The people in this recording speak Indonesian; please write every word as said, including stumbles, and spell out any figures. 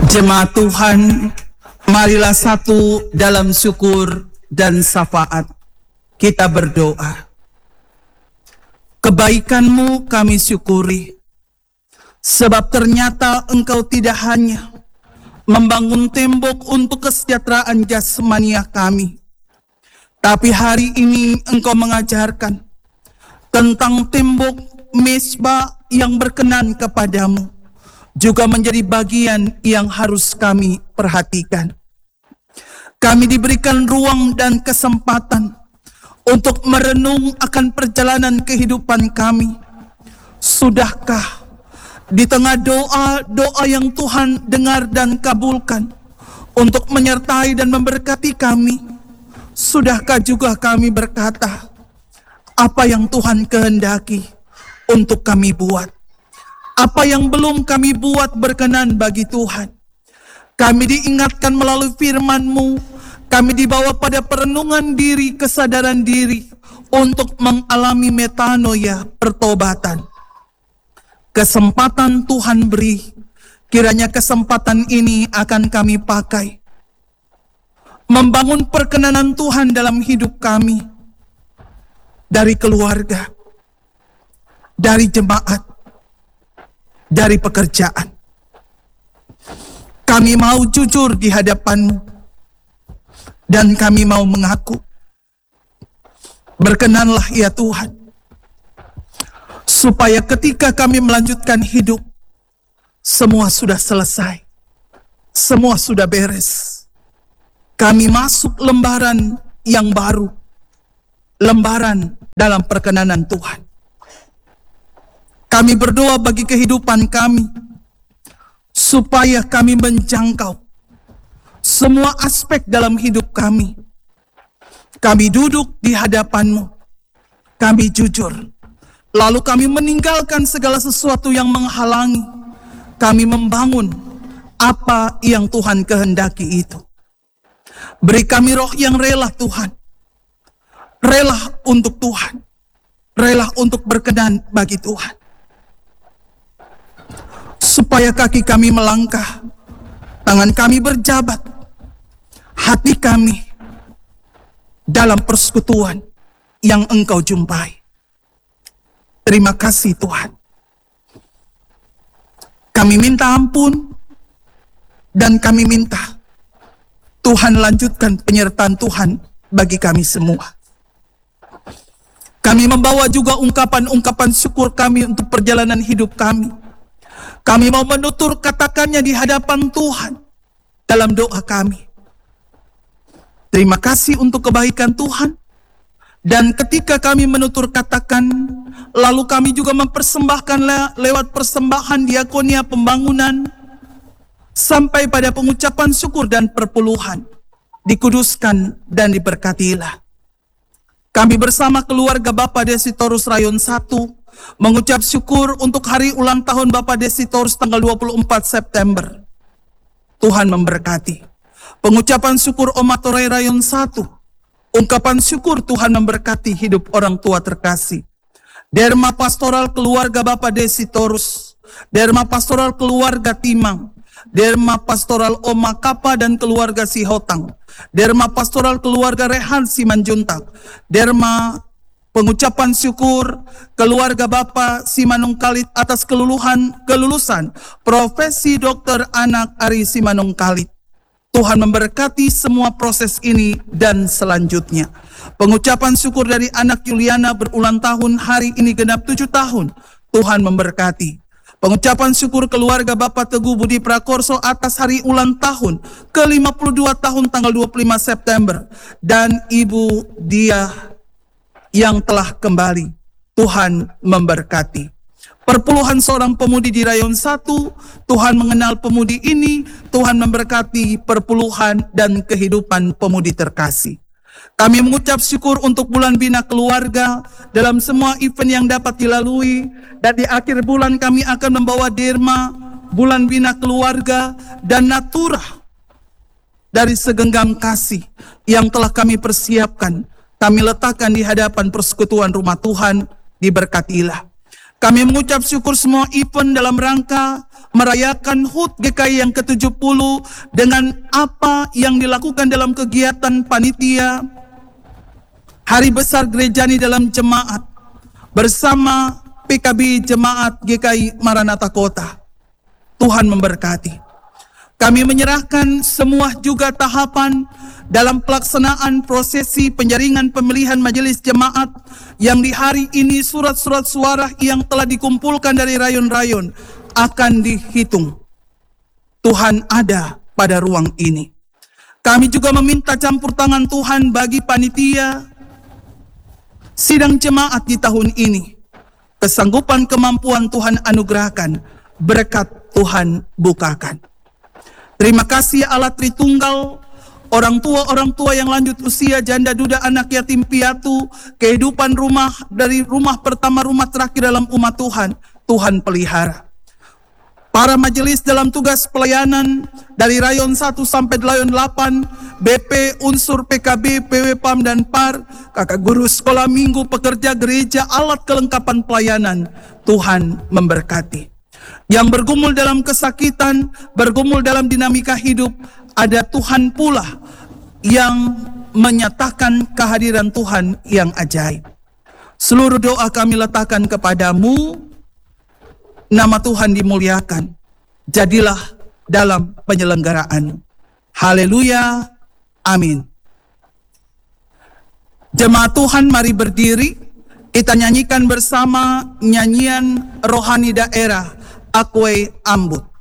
Jemaat Tuhan, marilah satu dalam syukur dan syafaat. Kita berdoa. Kebaikan-Mu kami syukuri, sebab ternyata Engkau tidak hanya membangun tembok untuk kesejahteraan jasmania kami, tapi hari ini Engkau mengajarkan tentang tembok mesbah yang berkenan kepadamu, juga menjadi bagian yang harus kami perhatikan. Kami diberikan ruang dan kesempatan untuk merenung akan perjalanan kehidupan kami. Sudahkah di tengah doa-doa yang Tuhan dengar dan kabulkan untuk menyertai dan memberkati kami, sudahkah juga kami berkata, apa yang Tuhan kehendaki untuk kami buat? Apa yang belum kami buat berkenan bagi Tuhan? Kami diingatkan melalui firman-Mu, kami dibawa pada perenungan diri, kesadaran diri untuk mengalami metanoia, pertobatan. Kesempatan Tuhan beri, kiranya kesempatan ini akan kami pakai membangun perkenanan Tuhan dalam hidup kami, dari keluarga, dari jemaat, dari pekerjaan. Kami mau jujur di hadapan-Mu, dan kami mau mengaku, berkenanlah ya Tuhan, supaya ketika kami melanjutkan hidup, semua sudah selesai, semua sudah beres. Kami masuk lembaran yang baru, lembaran dalam perkenanan Tuhan. Kami berdoa bagi kehidupan kami, supaya kami menjangkau semua aspek dalam hidup kami. Kami duduk di hadapan-Mu, kami jujur, lalu kami meninggalkan segala sesuatu yang menghalangi kami membangun apa yang Tuhan kehendaki itu. Beri kami roh yang rela Tuhan, rela untuk Tuhan, rela untuk berkenan bagi Tuhan, supaya kaki kami melangkah, tangan kami berjabat, hati kami dalam persekutuan yang Engkau jumpai. Terima kasih Tuhan. Kami minta ampun, dan kami minta Tuhan lanjutkan penyertaan Tuhan bagi kami semua. Kami membawa juga ungkapan-ungkapan syukur kami untuk perjalanan hidup kami. Kami mau menutur katakannya di hadapan Tuhan dalam doa kami. Terima kasih untuk kebaikan Tuhan. Dan ketika kami menutur katakan, lalu kami juga mempersembahkan le lewat persembahan diakonia pembangunan, sampai pada pengucapan syukur dan perpuluhan, dikuduskan dan diberkatilah. Kami bersama keluarga Bapak Desitorus Rayon satu mengucap syukur untuk hari ulang tahun Bapak Desitorus tanggal dua puluh empat September. Tuhan memberkati. Pengucapan syukur Oma Torei Rayon satu. Ungkapan syukur Tuhan memberkati hidup orang tua terkasih. Derma Pastoral Keluarga Bapak Desitorus. Derma Pastoral Keluarga Timang. Derma Pastoral Oma Kapa dan keluarga Sihotang. Derma Pastoral Keluarga Rehan Simanjuntak. Derma pengucapan syukur keluarga Bapak Simanung Kalit atas keluluhan kelulusan profesi dokter anak Ari Simanung Kalit. Tuhan memberkati semua proses ini dan selanjutnya. Pengucapan syukur dari anak Yuliana berulang tahun hari ini genap tujuh tahun. Tuhan memberkati. Pengucapan syukur keluarga Bapak Teguh Budi Prakorso atas hari ulang tahun ke lima puluh dua tahun tanggal dua puluh lima September. Dan Ibu Dia yang telah kembali. Tuhan memberkati. Perpuluhan seorang pemudi di Rayon satu, Tuhan mengenal pemudi ini, Tuhan memberkati perpuluhan dan kehidupan pemudi terkasih. Kami mengucap syukur untuk bulan bina keluarga dalam semua event yang dapat dilalui, dan di akhir bulan kami akan membawa derma, bulan bina keluarga, dan naturah dari segenggam kasih yang telah kami persiapkan. Kami letakkan di hadapan persekutuan rumah Tuhan, diberkatilah. Kami mengucap syukur semua event dalam rangka merayakan H U T G K I yang ke tujuh puluh dengan apa yang dilakukan dalam kegiatan panitia Hari Besar Gerejani dalam Jemaat bersama P K B Jemaat G K I Maranatha Kota. Tuhan memberkati. Kami menyerahkan semua juga tahapan dalam pelaksanaan prosesi penjaringan pemilihan majelis jemaat yang di hari ini surat-surat suara yang telah dikumpulkan dari rayon-rayon akan dihitung. Tuhan ada pada ruang ini. Kami juga meminta campur tangan Tuhan bagi panitia sidang jemaat di tahun ini. Kesanggupan kemampuan Tuhan anugerahkan, berkat Tuhan bukakan. Terima kasih Allah Tritunggal, orang tua-orang tua yang lanjut usia, janda duda, anak yatim piatu, kehidupan rumah dari rumah pertama rumah terakhir dalam umat Tuhan, Tuhan pelihara. Para majelis dalam tugas pelayanan dari rayon satu sampai rayon delapan, B P, unsur P K B, P W P A M dan P A R, kakak guru sekolah minggu, pekerja gereja, alat kelengkapan pelayanan, Tuhan memberkati. Yang bergumul dalam kesakitan, bergumul dalam dinamika hidup, ada Tuhan pula yang menyatakan kehadiran Tuhan yang ajaib. Seluruh doa kami letakkan kepadamu, nama Tuhan dimuliakan, jadilah dalam penyelenggaraan. Haleluya, amin. Jemaat Tuhan, mari berdiri, kita nyanyikan bersama nyanyian rohani daerah Akwe Ambut.